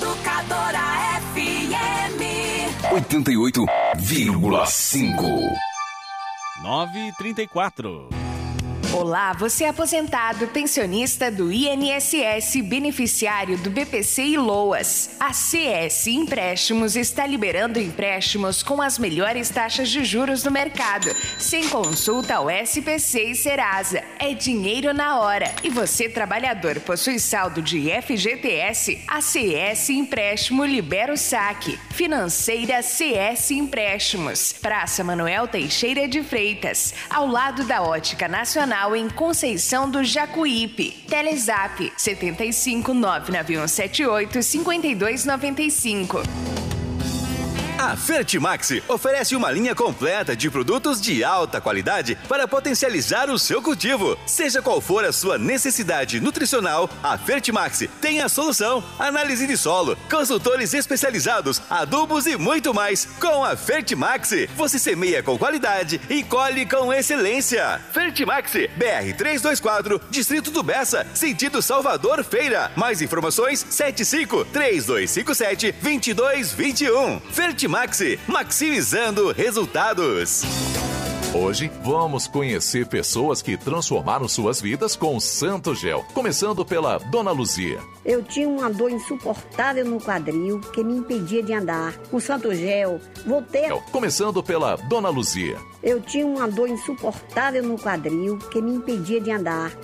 Educadora FM 88,5. 9h34. Olá, você é aposentado, pensionista do INSS, beneficiário do BPC e LOAS. A CS Empréstimos está liberando empréstimos com as melhores taxas de juros do mercado, sem consulta ao SPC e Serasa. É dinheiro na hora. E você, trabalhador, possui saldo de FGTS? A CS Empréstimo libera o saque. Financeira CS Empréstimos. Praça Manuel Teixeira de Freitas, ao lado da Ótica Nacional, em Conceição do Jacuípe. Telezap 75 99178 5295. A Fertimax oferece uma linha completa de produtos de alta qualidade para potencializar o seu cultivo. Seja qual for a sua necessidade nutricional, a Fertimax tem a solução. Análise de solo, consultores especializados, adubos e muito mais. Com a Fertimax, você semeia com qualidade e colhe com excelência. Fertimax, BR 324, Distrito do Bessa, sentido Salvador Feira. Mais informações, 75-3257-2221. Fertimax, maximizando resultados. Hoje vamos conhecer pessoas que transformaram suas vidas com o Santo Gel, começando pela Dona Luzia. Eu tinha uma dor insuportável no quadril que me impedia de andar. Com o Santo Gel, voltei. Começando pela Dona Luzia. Eu tinha uma dor insuportável no quadril que me impedia de andar.